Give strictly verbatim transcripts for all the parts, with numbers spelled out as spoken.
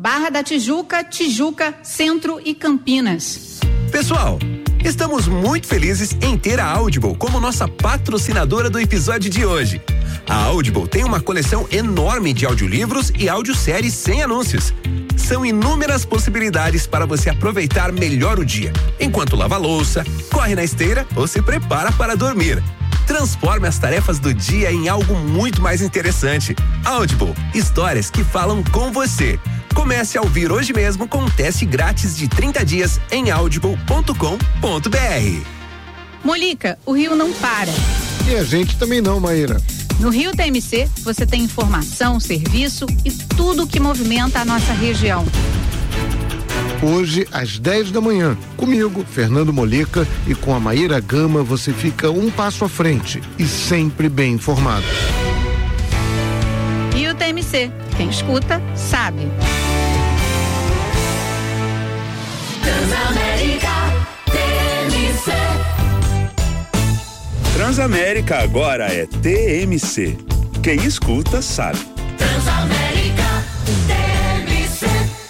Barra da Tijuca, Tijuca, Centro e Campinas. Pessoal, estamos muito felizes em ter a Audible como nossa patrocinadora do episódio de hoje. A Audible tem uma coleção enorme de audiolivros e audioséries sem anúncios. São inúmeras possibilidades para você aproveitar melhor o dia, enquanto lava a louça, corre na esteira ou se prepara para dormir. Transforme as tarefas do dia em algo muito mais interessante. Audible, histórias que falam com você. Comece a ouvir hoje mesmo com um teste grátis de trinta dias em audible ponto com ponto b r. Molica, o Rio não para. E a gente também não, Maíra. No Rio T M C, você tem informação, serviço e tudo o que movimenta a nossa região. Hoje, às dez da manhã, comigo, Fernando Molica, e com a Maíra Gama, você fica um passo à frente e sempre bem informado. Rio T M C, quem escuta, sabe. Transamérica T M C. Transamérica agora é T M C. Quem escuta sabe. Transamérica T M C.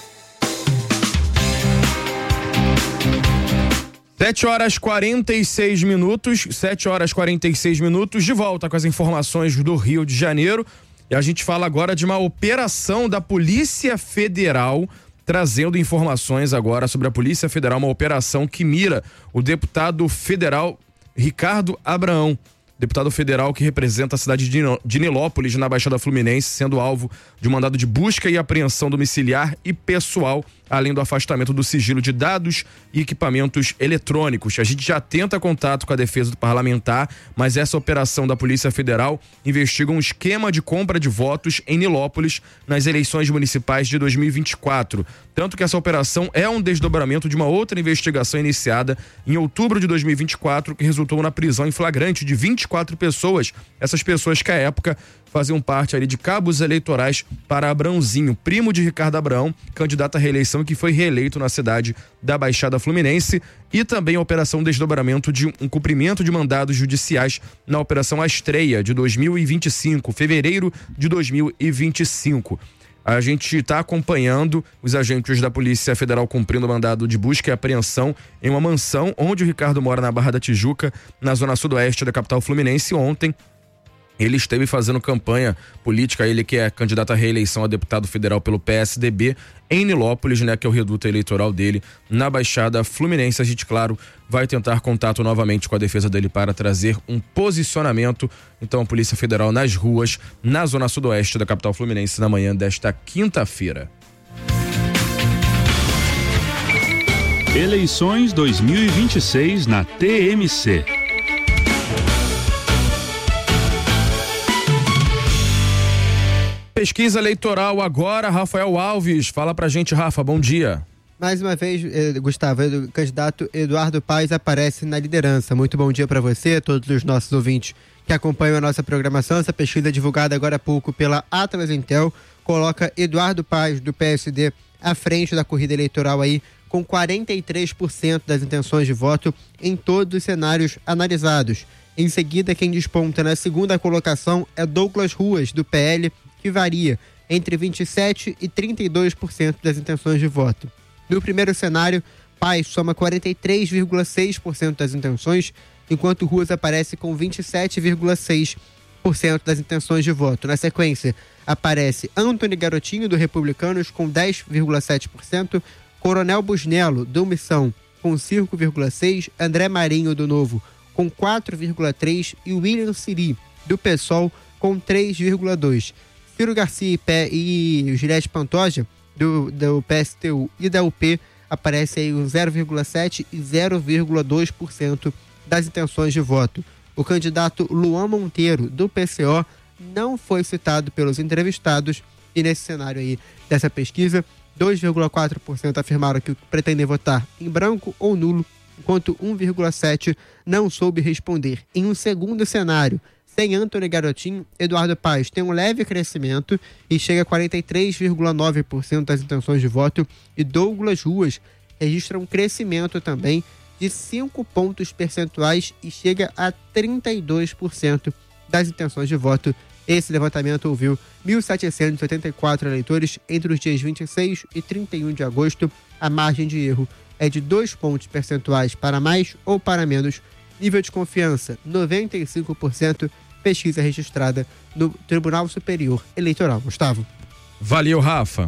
Sete horas quarenta e seis minutos, sete horas quarenta e seis minutos, de volta com as informações do Rio de Janeiro. E a gente fala agora de uma operação da Polícia Federal, trazendo informações agora sobre a Polícia Federal, uma operação que mira o deputado federal Ricardo Abraão, deputado federal que representa a cidade de Nilópolis, na Baixada Fluminense, sendo alvo de um mandado de busca e apreensão domiciliar e pessoal, além do afastamento do sigilo de dados e equipamentos eletrônicos. A gente já tenta contato com a defesa do parlamentar, mas essa operação da Polícia Federal investiga um esquema de compra de votos em Nilópolis nas eleições municipais de dois mil e vinte e quatro. Tanto que essa operação é um desdobramento de uma outra investigação iniciada em outubro de dois mil e vinte e quatro, que resultou na prisão em flagrante de vinte e quatro pessoas. Essas pessoas que à época faziam parte ali de cabos eleitorais para Abrãozinho, primo de Ricardo Abraão, candidato à reeleição, que foi reeleito na cidade da Baixada Fluminense, e também a operação desdobramento de um cumprimento de mandados judiciais na operação Astreia de dois mil e vinte e cinco, fevereiro de dois mil e vinte e cinco. A gente está acompanhando os agentes da Polícia Federal cumprindo o mandado de busca e apreensão em uma mansão onde o Ricardo mora, na Barra da Tijuca, na zona sudoeste da capital fluminense. Ontem ele esteve fazendo campanha política, ele que é candidato à reeleição a deputado federal pelo P S D B em Nilópolis, né, que é o reduto eleitoral dele na Baixada Fluminense. A gente, claro, vai tentar contato novamente com a defesa dele para trazer um posicionamento. Então, a Polícia Federal nas ruas, na zona sudoeste da capital fluminense, na manhã desta quinta-feira. Eleições dois mil e vinte e seis na T M C. Pesquisa eleitoral agora, Rafael Alves. Fala pra gente, Rafa, bom dia. Mais uma vez, Gustavo, o candidato Eduardo Paes aparece na liderança. Muito bom dia para você, todos os nossos ouvintes que acompanham a nossa programação. Essa pesquisa divulgada agora há pouco pela Atlas Intel coloca Eduardo Paes, do P S D, à frente da corrida eleitoral aí, com quarenta e três por cento das intenções de voto em todos os cenários analisados. Em seguida, quem desponta na segunda colocação é Douglas Ruas, do P L, que varia entre vinte e sete por cento e trinta e dois por cento das intenções de voto. No primeiro cenário, Paes soma quarenta e três vírgula seis por cento das intenções, enquanto Ruas aparece com vinte e sete vírgula seis por cento das intenções de voto. Na sequência, aparece Antony Garotinho, do Republicanos, com dez vírgula sete por cento, Coronel Busnello, do Missão, com cinco vírgula seis por cento, André Marinho, do Novo, com quatro vírgula três por cento e William Siri, do PSOL, com três vírgula dois por cento. Ciro Garcia e, e Juliette Pantoja, do, do P S T U e da U P, aparece aí um zero vírgula sete por cento e zero vírgula dois por cento das intenções de voto. O candidato Luan Monteiro, do P C O, não foi citado pelos entrevistados, e nesse cenário aí dessa pesquisa, dois vírgula quatro por cento afirmaram que pretendem votar em branco ou nulo, enquanto um vírgula sete por cento não soube responder. Em um segundo cenário, sem Antony Garotinho, Eduardo Paes tem um leve crescimento e chega a quarenta e três vírgula nove por cento das intenções de voto, e Douglas Ruas registra um crescimento também de cinco pontos percentuais e chega a trinta e dois por cento das intenções de voto Esse levantamento ouviu mil setecentos e oitenta e quatro eleitores entre os dias vinte e seis e trinta e um de agosto. A margem de erro é de dois pontos percentuais para mais ou para menos. Nível de confiança, noventa e cinco por cento. Pesquisa registrada no Tribunal Superior Eleitoral. Gustavo. Valeu, Rafa.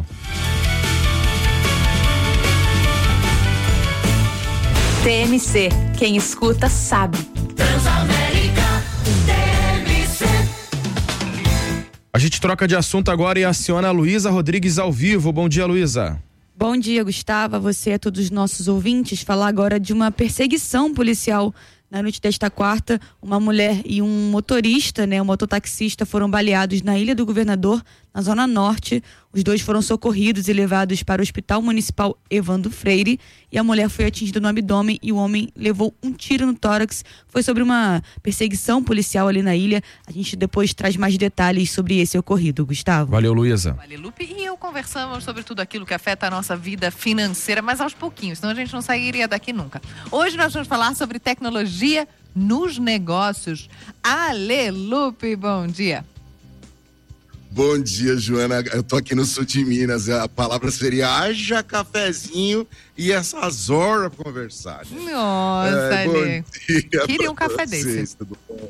T M C, quem escuta sabe. Transamérica T M C. A gente troca de assunto agora e aciona a Luísa Rodrigues ao vivo. Bom dia, Luísa. Bom dia, Gustavo, a você e a todos os nossos ouvintes. Falar agora de uma perseguição policial. Na noite desta quarta, uma mulher e um motorista, né, um mototaxista, foram baleados na Ilha do Governador, na Zona Norte. Os dois foram socorridos e levados para o Hospital Municipal Evandro Freire. E a mulher foi atingida no abdômen e o homem levou um tiro no tórax. Foi sobre uma perseguição policial ali na ilha. A gente depois traz mais detalhes sobre esse ocorrido, Gustavo. Valeu, Luísa. Valeu, Lupe. E eu conversamos sobre tudo aquilo que afeta a nossa vida financeira, mas aos pouquinhos, senão a gente não sairia daqui nunca. Hoje nós vamos falar sobre tecnologia nos negócios. Ale, Lupe, bom dia. Bom dia, Joana. Eu tô aqui no sul de Minas. A palavra seria haja cafezinho e essas horas pra conversar. Né? Nossa, é, Ale. Queria um café vocês, desse. Tudo bom?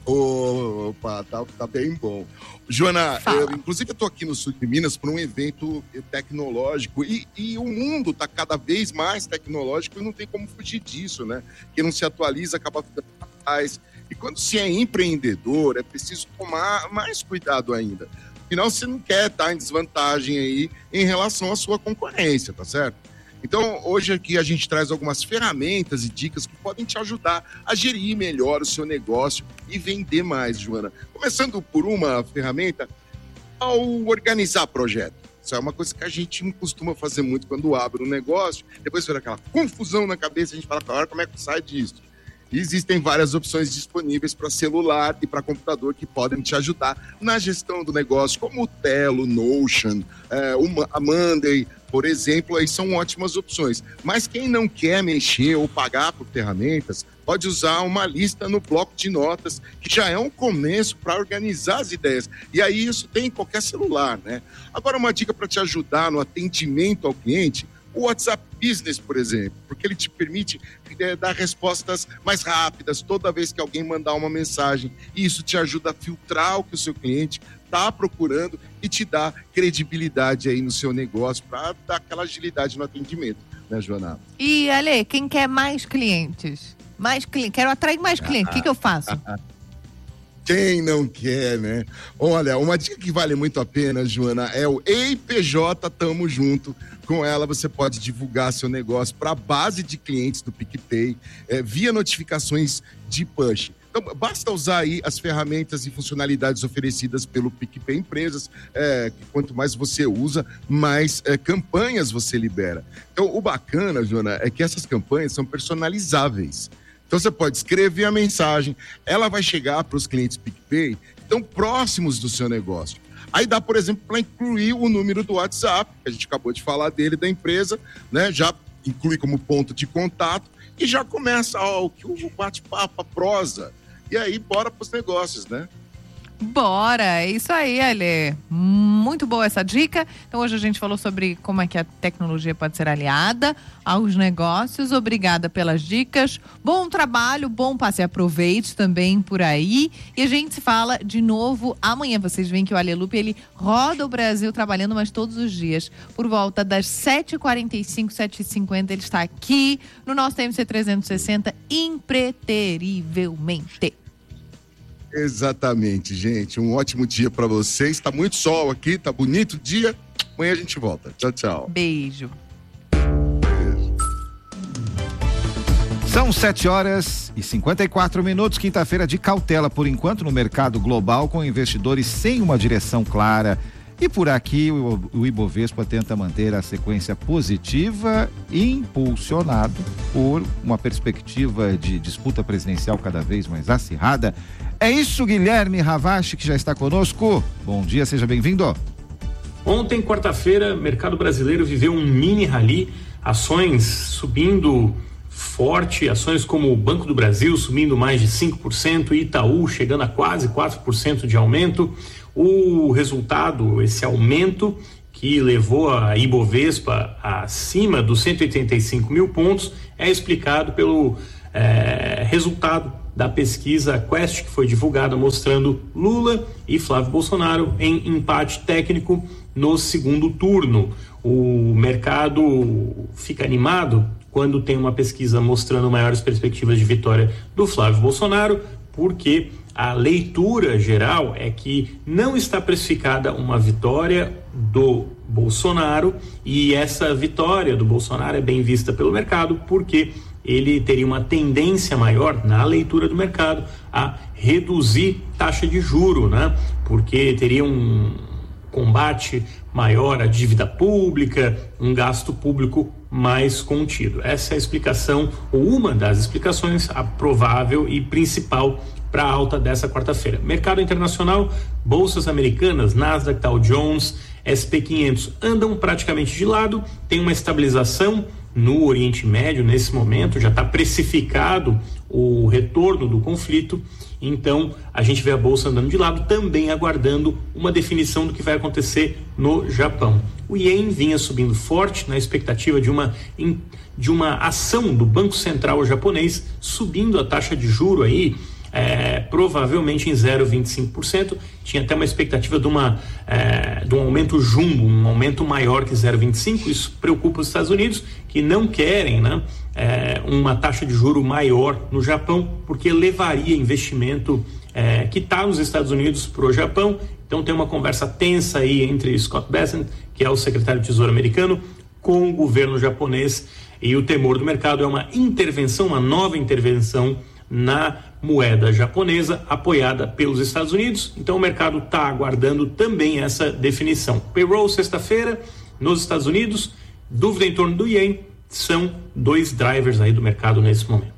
Opa, tá, tá bem bom. Joana, eu, inclusive eu tô aqui no sul de Minas para um evento tecnológico e, e o mundo tá cada vez mais tecnológico e não tem como fugir disso, né? Quem não se atualiza acaba ficando atrás. E quando se é empreendedor, é preciso tomar mais cuidado ainda. Afinal, você não quer estar em desvantagem aí em relação à sua concorrência, tá certo? Então, hoje aqui a gente traz algumas ferramentas e dicas que podem te ajudar a gerir melhor o seu negócio e vender mais, Joana. Começando por uma ferramenta, ao organizar projeto. Isso é uma coisa que a gente não costuma fazer muito quando abre um negócio. Depois vira aquela confusão na cabeça, a gente fala, agora como é que sai disso? E existem várias opções disponíveis para celular e para computador que podem te ajudar na gestão do negócio, como o Trello, Notion, é, a Monday, por exemplo, aí são ótimas opções. Mas quem não quer mexer ou pagar por ferramentas, pode usar uma lista no bloco de notas, que já é um começo para organizar as ideias. E aí isso tem em qualquer celular, né? Agora, uma dica para te ajudar no atendimento ao cliente, o WhatsApp Business, por exemplo, porque ele te permite é, dar respostas mais rápidas toda vez que alguém mandar uma mensagem. E isso te ajuda a filtrar o que o seu cliente está procurando e te dá credibilidade aí no seu negócio para dar aquela agilidade no atendimento, né, Joana? E, Ale, quem quer mais clientes? Mais clientes, quero atrair mais clientes, o que, que eu faço? Quem não quer, né? Olha, uma dica que vale muito a pena, Joana, é o E I P J Tamo Junto. Com ela você pode divulgar seu negócio para a base de clientes do PicPay é, via notificações de push. Então, basta usar aí as ferramentas e funcionalidades oferecidas pelo PicPay Empresas, é, que quanto mais você usa, mais é, campanhas você libera. Então, o bacana, Joana, é que essas campanhas são personalizáveis. Então você pode escrever a mensagem, ela vai chegar para os clientes PicPay, estão próximos do seu negócio. Aí dá, por exemplo, para incluir o número do WhatsApp, que a gente acabou de falar dele, da empresa, né? Já inclui como ponto de contato e já começa ó, o bate-papo, a prosa. E aí, bora para os negócios, né? Bora, é isso aí, Ale. Muito boa essa dica. Então hoje a gente falou sobre como é que a tecnologia pode ser aliada aos negócios. Obrigada pelas dicas. Bom trabalho, bom passe e aproveite também por aí. E a gente se fala de novo amanhã. Vocês veem que o Ale Lupe, ele roda o Brasil trabalhando, mas todos os dias. Por volta das sete e quarenta e cinco, sete e cinquenta, ele está aqui no nosso T M C trezentos e sessenta, impreterivelmente. Exatamente, gente. Um ótimo dia para vocês. Tá muito sol aqui, tá bonito o dia. Amanhã a gente volta. Tchau, tchau. Beijo. São sete horas e cinquenta e quatro minutos, quinta-feira de cautela por enquanto no mercado global, com investidores sem uma direção clara. E por aqui o, o Ibovespa tenta manter a sequência positiva, impulsionado por uma perspectiva de disputa presidencial cada vez mais acirrada. É isso, Guilherme Ravache, que já está conosco. Bom dia, seja bem-vindo. Ontem, quarta-feira, o mercado brasileiro viveu um mini rally, ações subindo forte, ações como o Banco do Brasil subindo mais de cinco por cento, Itaú chegando a quase quatro por cento de aumento. O resultado, esse aumento que levou a Ibovespa acima dos cento e oitenta e cinco mil pontos, é explicado pelo é, resultado da pesquisa Quest, que foi divulgada mostrando Lula e Flávio Bolsonaro em empate técnico no segundo turno. O mercado fica animado quando tem uma pesquisa mostrando maiores perspectivas de vitória do Flávio Bolsonaro, porque a leitura geral é que não está precificada uma vitória do Bolsonaro, e essa vitória do Bolsonaro é bem vista pelo mercado porque ele teria uma tendência maior na leitura do mercado a reduzir taxa de juro, né? Porque teria um combate maior à dívida pública, um gasto público mais contido. Essa é a explicação, ou uma das explicações, a provável e principal para a alta dessa quarta-feira. Mercado internacional, bolsas americanas, Nasdaq, Dow Jones, S and P quinhentos andam praticamente de lado, tem uma estabilização no Oriente Médio nesse momento, já está precificado o retorno do conflito, então a gente vê a bolsa andando de lado, também aguardando uma definição do que vai acontecer no Japão. O Yen vinha subindo forte na expectativa de uma, de uma ação do Banco Central japonês, subindo a taxa de juro aí, É, provavelmente em zero vírgula vinte e cinco por cento. Tinha até uma expectativa de, uma, é, de um aumento jumbo, um aumento maior que zero vírgula vinte e cinco por cento. Isso preocupa os Estados Unidos, que não querem, né, é, uma taxa de juro maior no Japão, porque levaria investimento é, que está nos Estados Unidos para o Japão. Então tem uma conversa tensa aí entre Scott Bessent, que é o secretário de Tesouro americano, com o governo japonês, e o temor do mercado é uma intervenção, uma nova intervenção na moeda japonesa apoiada pelos Estados Unidos. Então o mercado está aguardando também essa definição. Payroll sexta-feira nos Estados Unidos, dúvida em torno do Yen, são dois drivers aí do mercado nesse momento.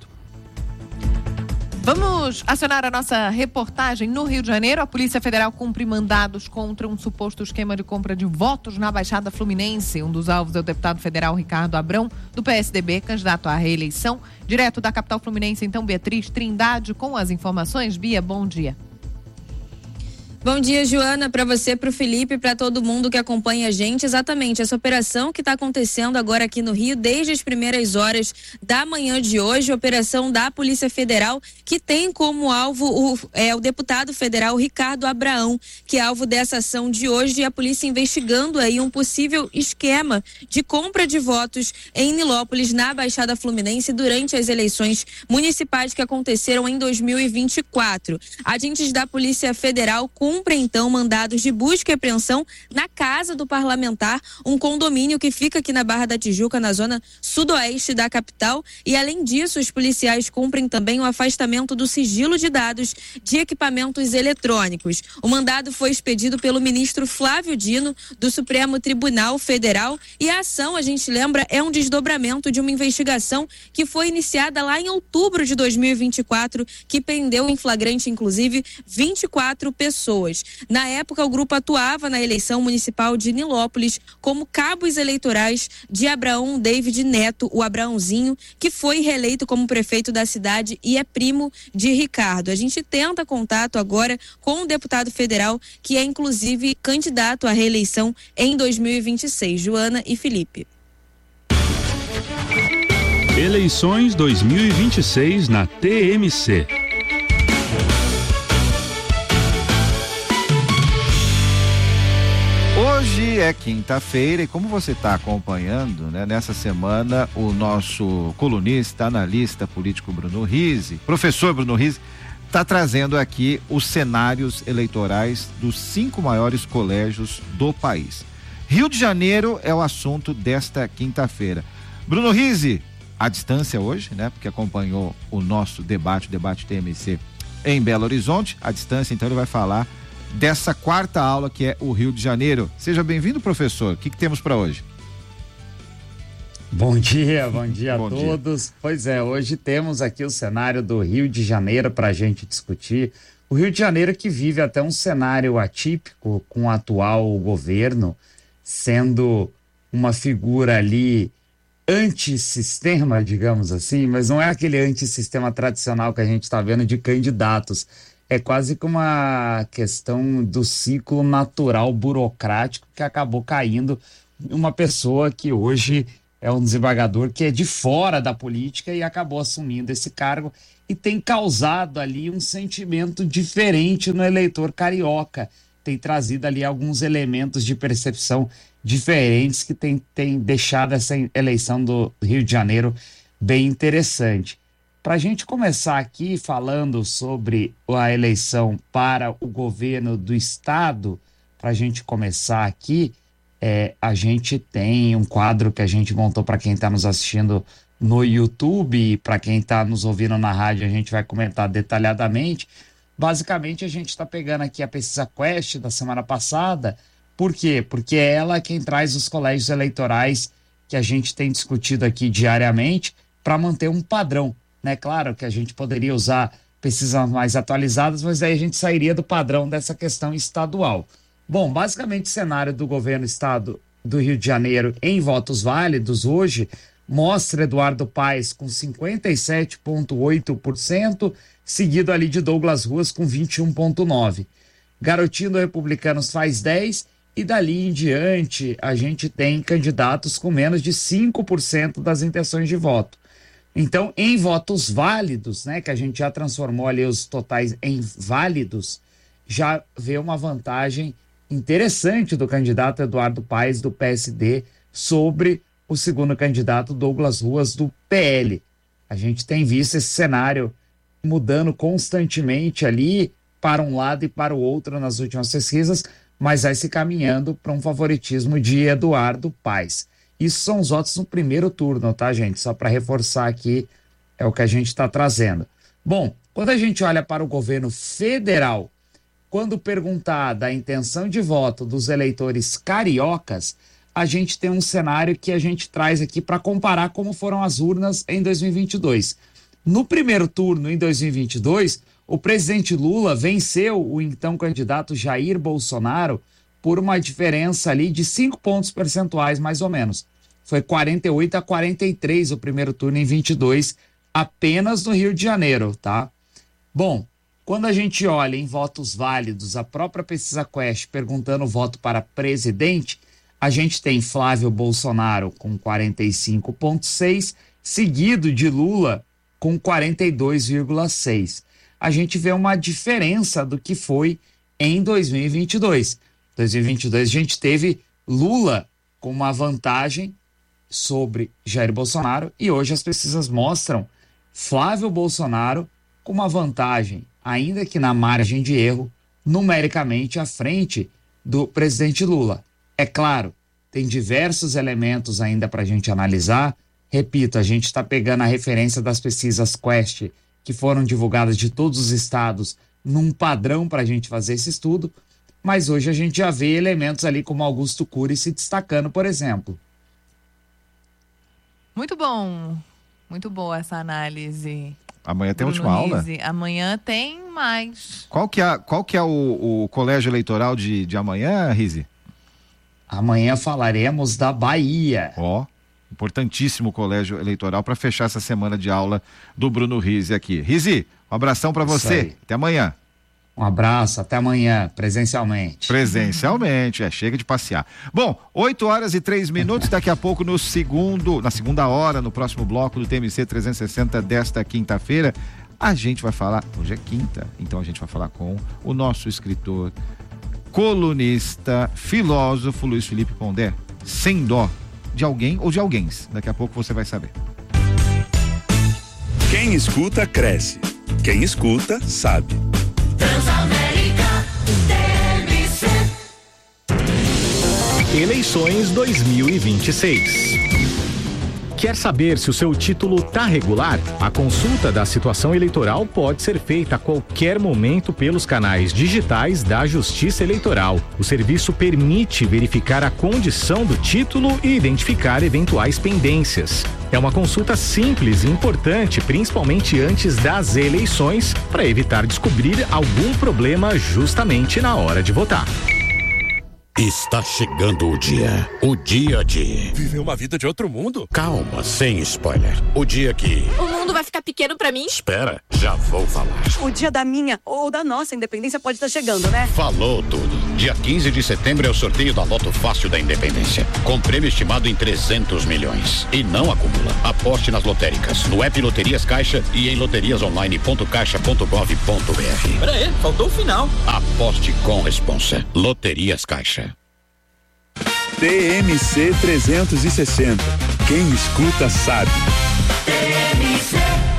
Vamos acionar a nossa reportagem no Rio de Janeiro. A Polícia Federal cumpre mandados contra um suposto esquema de compra de votos na Baixada Fluminense. Um dos alvos é o deputado federal Ricardo Abrão, do P S D B, candidato à reeleição. Direto da capital fluminense, então, Beatriz Trindade, com as informações. Bia, bom dia. Bom dia, Joana, para você, para o Felipe, para todo mundo que acompanha a gente. Exatamente, essa operação que está acontecendo agora aqui no Rio, desde as primeiras horas da manhã de hoje, operação da Polícia Federal, que tem como alvo o, é, o deputado federal Ricardo Abraão, que é alvo dessa ação de hoje, e a polícia investigando aí um possível esquema de compra de votos em Nilópolis, na Baixada Fluminense, durante as eleições municipais que aconteceram em dois mil e vinte e quatro. Agentes da Polícia Federal com cumprem, então, mandados de busca e apreensão na casa do parlamentar, um condomínio que fica aqui na Barra da Tijuca, na zona sudoeste da capital. E, além disso, os policiais cumprem também o afastamento do sigilo de dados de equipamentos eletrônicos. O mandado foi expedido pelo ministro Flávio Dino, do Supremo Tribunal Federal, e a ação, a gente lembra, é um desdobramento de uma investigação que foi iniciada lá em outubro de dois mil e vinte e quatro, que prendeu em flagrante, inclusive, vinte e quatro pessoas. Na época, o grupo atuava na eleição municipal de Nilópolis como cabos eleitorais de Abraão David Neto, o Abraãozinho, que foi reeleito como prefeito da cidade e é primo de Ricardo. A gente tenta contato agora com o deputado federal, que é inclusive candidato à reeleição em dois mil e vinte e seis. Joana e Felipe. Eleições dois mil e vinte e seis na T M C. Hoje é quinta-feira e como você está acompanhando, né, nessa semana o nosso colunista, analista político Bruno Rizzi, professor Bruno Rizzi, está trazendo aqui os cenários eleitorais dos cinco maiores colégios do país. Rio de Janeiro é o assunto desta quinta-feira. Bruno Rizzi, à distância hoje, né, porque acompanhou o nosso debate, o debate T M C em Belo Horizonte, à distância, então ele vai falar dessa quarta aula que é o Rio de Janeiro. Seja bem-vindo, professor. O que, que temos para hoje? Bom dia, bom dia bom a todos. Dia. Pois é, hoje temos aqui o cenário do Rio de Janeiro para a gente discutir. O Rio de Janeiro que vive até um cenário atípico com o atual governo, sendo uma figura ali antissistema, digamos assim, mas não é aquele antissistema tradicional que a gente está vendo de candidatos. É quase que uma questão do ciclo natural burocrático que acabou caindo em uma pessoa que hoje é um desembargador que é de fora da política e acabou assumindo esse cargo e tem causado ali um sentimento diferente no eleitor carioca. Tem trazido ali alguns elementos de percepção diferentes que tem, tem deixado essa eleição do Rio de Janeiro bem interessante. Para a gente começar aqui falando sobre a eleição para o governo do estado, para a gente começar aqui, é, a gente tem um quadro que a gente montou para quem está nos assistindo no YouTube e para quem está nos ouvindo na rádio, a gente vai comentar detalhadamente. Basicamente, a gente está pegando aqui a pesquisa Quest da semana passada. Por quê? Porque é ela quem traz os colégios eleitorais que a gente tem discutido aqui diariamente para manter um padrão, né? Claro que a gente poderia usar pesquisas mais atualizadas, mas aí a gente sairia do padrão dessa questão estadual. Bom, basicamente o cenário do governo estado do Rio de Janeiro em votos válidos hoje mostra Eduardo Paes com cinquenta e sete vírgula oito por cento, seguido ali de Douglas Ruas com vinte e um vírgula nove por cento. Garotinho do Republicanos faz dez por cento e dali em diante a gente tem candidatos com menos de cinco por cento das intenções de voto. Então, em votos válidos, né, que a gente já transformou ali os totais em válidos, já vê uma vantagem interessante do candidato Eduardo Paes do P S D sobre o segundo candidato Douglas Ruas do P L. A gente tem visto esse cenário mudando constantemente ali para um lado e para o outro nas últimas pesquisas, mas vai se caminhando para um favoritismo de Eduardo Paes. Isso são os votos no primeiro turno, tá, gente? Só para reforçar aqui, é o que a gente está trazendo. Bom, quando a gente olha para o governo federal, quando perguntada a intenção de voto dos eleitores cariocas, a gente tem um cenário que a gente traz aqui para comparar como foram as urnas em dois mil e vinte e dois. No primeiro turno, em dois mil e vinte e dois, o presidente Lula venceu o então candidato Jair Bolsonaro por uma diferença ali de cinco pontos percentuais, mais ou menos. Foi quarenta e oito a quarenta e três o primeiro turno em vinte e dois, apenas no Rio de Janeiro, tá? Bom, quando a gente olha em votos válidos, a própria pesquisa Quest perguntando o voto para presidente, a gente tem Flávio Bolsonaro com quarenta e cinco vírgula seis, seguido de Lula com quarenta e dois vírgula seis. A gente vê uma diferença do que foi em dois mil e vinte e dois. Em dois mil e vinte e dois a gente teve Lula com uma vantagem sobre Jair Bolsonaro e hoje as pesquisas mostram Flávio Bolsonaro com uma vantagem, ainda que na margem de erro, numericamente à frente do presidente Lula. É claro, tem diversos elementos ainda para a gente analisar. Repito, a gente está pegando a referência das pesquisas Quest, que foram divulgadas de todos os estados, num padrão para a gente fazer esse estudo, mas hoje a gente já vê elementos ali como Augusto Cury se destacando, por exemplo. Muito bom, muito boa essa análise. Amanhã tem a Bruno última aula? Rizzi. Amanhã tem mais. Qual que é, qual que é o, o colégio eleitoral de, de amanhã, Rizzi? Amanhã falaremos da Bahia. Ó, importantíssimo colégio eleitoral para fechar essa semana de aula do Bruno Rizzi aqui. Rizzi, um abração para você. Até amanhã. Um abraço, até amanhã, presencialmente. Presencialmente, é, chega de passear. Bom, oito horas e três minutos, daqui a pouco no segundo, na segunda hora, no próximo bloco do T M C trezentos e sessenta desta quinta-feira, a gente vai falar, hoje é quinta, então a gente vai falar com o nosso escritor, colunista, filósofo Luiz Felipe Pondé, sem dó de alguém ou de alguém. Daqui a pouco você vai saber. Quem escuta, cresce. Quem escuta, sabe. Transamérica T M C. Eleições dois mil e vinte e seis. Quer saber se o seu título está regular? A consulta da situação eleitoral pode ser feita a qualquer momento pelos canais digitais da Justiça Eleitoral. O serviço permite verificar a condição do título e identificar eventuais pendências. É uma consulta simples e importante, principalmente antes das eleições, para evitar descobrir algum problema justamente na hora de votar. Está chegando o dia. O dia de... Viver uma vida de outro mundo? Calma, sem spoiler. O dia que... O mundo vai ficar pequeno pra mim? Espera, já vou falar. O dia da minha ou da nossa independência pode estar chegando, né? Falou tudo. Dia quinze de setembro é o sorteio da Loto Fácil da Independência. Com prêmio estimado em trezentos milhões. E não acumula. Aposte nas lotéricas. No app Loterias Caixa e em loterias online ponto caixa ponto gov ponto br. Pera aí, faltou o final. Aposte com responsa. Loterias Caixa. T M C trezentos e sessenta. Quem escuta sabe. T M C.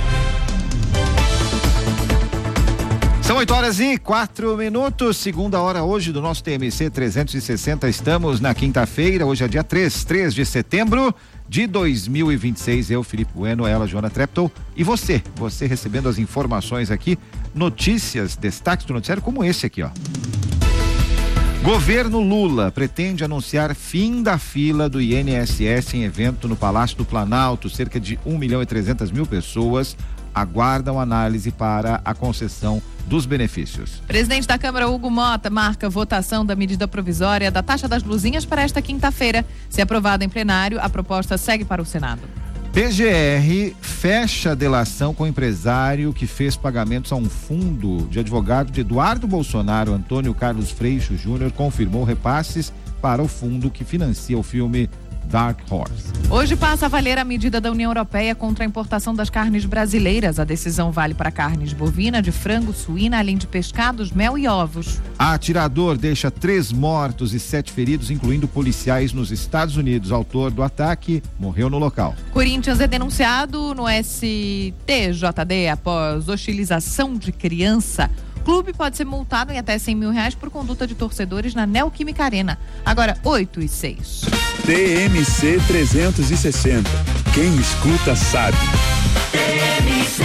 São oito horas e quatro minutos, segunda hora hoje do nosso T M C trezentos e sessenta. Estamos na quinta-feira, hoje é dia três, três de setembro de dois mil e vinte e seis. Eu, Felipe Bueno, ela, Joana Treptow, e você, você recebendo as informações aqui, notícias, destaques do noticiário como esse aqui, ó. Governo Lula pretende anunciar fim da fila do I N S S em evento no Palácio do Planalto. Cerca de um milhão e trezentas mil pessoas aguardam análise para a concessão dos benefícios. Presidente da Câmara, Hugo Mota, marca votação da medida provisória da taxa das luzinhas para esta quinta-feira. Se aprovada em plenário, a proposta segue para o Senado. P G R fecha a delação com o empresário que fez pagamentos a um fundo de advogado de Eduardo Bolsonaro. Antônio Carlos Freixo Júnior confirmou repasses para o fundo que financia o filme Dark Horse. Hoje passa a valer a medida da União Europeia contra a importação das carnes brasileiras. A decisão vale para carnes bovina, de frango, suína, além de pescados, mel e ovos. Atirador deixa três mortos e sete feridos, incluindo policiais nos Estados Unidos. Autor do ataque morreu no local. Corinthians é denunciado no S T J D após hostilização de criança. O clube pode ser multado em até cem mil reais por conduta de torcedores na Neoquímica Arena. Agora, oito e seis. T M C trezentos e sessenta. Quem escuta sabe. T M C.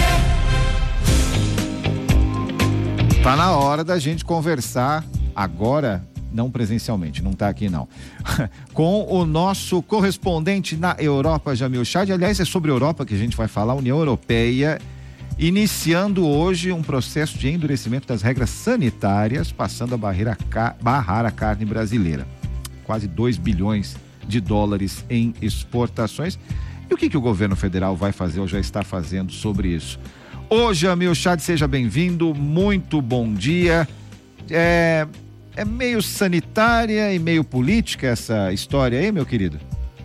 Tá na hora da gente conversar agora, não presencialmente, não tá aqui não, com o nosso correspondente na Europa, Jamil Chad. Aliás, é sobre a Europa que a gente vai falar, União Europeia, iniciando hoje um processo de endurecimento das regras sanitárias, passando a barreira a barrar a carne brasileira. Quase dois bilhões de dólares em exportações. E o que, que o governo federal vai fazer ou já está fazendo sobre isso? Ô, Jamil Chad, seja bem-vindo, muito bom dia. É, é meio sanitária e meio política essa história aí, meu querido?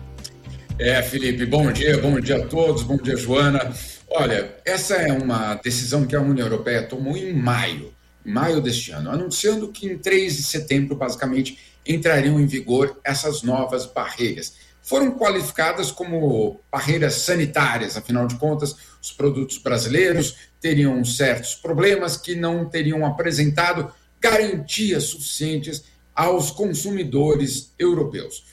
É, Felipe, bom dia, bom dia a todos, bom dia, Joana. Olha, essa é uma decisão que a União Europeia tomou em maio, em maio deste ano, anunciando que em três de setembro, basicamente, entrariam em vigor essas novas barreiras. Foram qualificadas como barreiras sanitárias, afinal de contas, os produtos brasileiros teriam certos problemas que não teriam apresentado garantias suficientes aos consumidores europeus.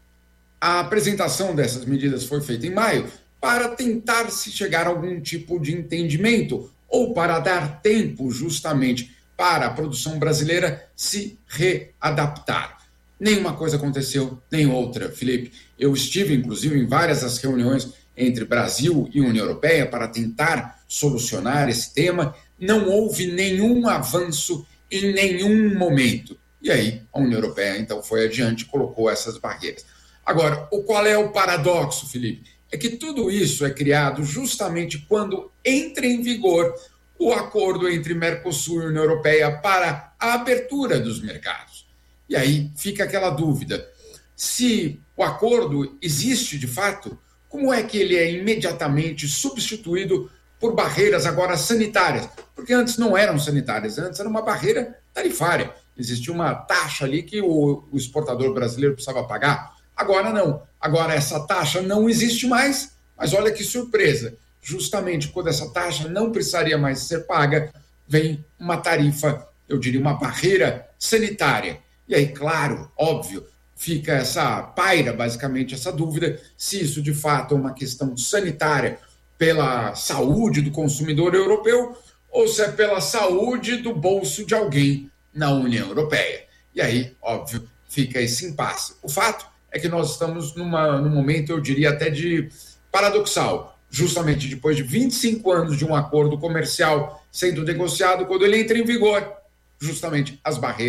A apresentação dessas medidas foi feita em maio para tentar se chegar a algum tipo de entendimento ou para dar tempo justamente para a produção brasileira se readaptar. Nenhuma coisa aconteceu, nem outra, Felipe. Eu estive, inclusive, em várias das reuniões entre Brasil e União Europeia para tentar solucionar esse tema. Não houve nenhum avanço em nenhum momento. E aí, a União Europeia, então, foi adiante e colocou essas barreiras. Agora, o qual é o paradoxo, Felipe? É que tudo isso é criado justamente quando entra em vigor o acordo entre Mercosul e União Europeia para a abertura dos mercados. E aí fica aquela dúvida, se o acordo existe de fato, como é que ele é imediatamente substituído por barreiras agora sanitárias? Porque antes não eram sanitárias, antes era uma barreira tarifária. Existia uma taxa ali que o, o exportador brasileiro precisava pagar. Agora não. Agora essa taxa não existe mais, mas olha que surpresa. Justamente quando essa taxa não precisaria mais ser paga, vem uma tarifa, eu diria uma barreira sanitária. E aí, claro, óbvio, fica essa, paira basicamente essa dúvida se isso de fato é uma questão sanitária pela saúde do consumidor europeu ou se é pela saúde do bolso de alguém na União Europeia. E aí, óbvio, fica esse impasse. O fato é que nós estamos numa, num momento, eu diria até de paradoxal, justamente depois de vinte e cinco anos de um acordo comercial sendo negociado, quando ele entra em vigor, justamente as barreiras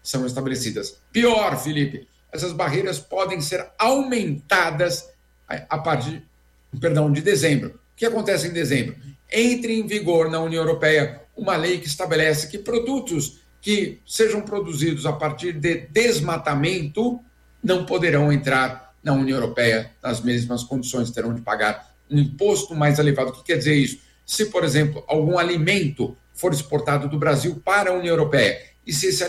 são estabelecidas. Pior, Felipe, essas barreiras podem ser aumentadas a partir, perdão, de dezembro. O que acontece em dezembro? Entra em vigor na União Europeia uma lei que estabelece que produtos que sejam produzidos a partir de desmatamento não poderão entrar na União Europeia nas mesmas condições, terão de pagar um imposto mais elevado. O que quer dizer isso? Se, por exemplo, algum alimento for exportado do Brasil para a União Europeia e se esse